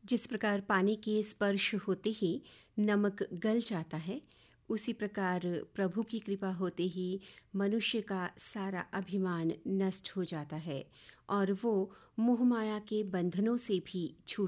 जिस प्रकार पानी के स्पर्श होते ही नमक गल जाता है, उसी प्रकार प्रभु की कृपा होते ही मनुष्य का सारा अभिमान नष्ट हो जाता है और वो मोहमाया के बंधनों से भी छूट